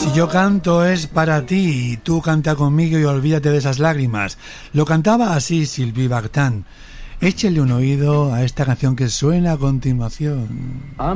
Si yo canto es para ti y tú canta conmigo y olvídate de esas lágrimas. Lo cantaba así Sylvie Vartan. Échele un oído a esta canción que suena a continuación.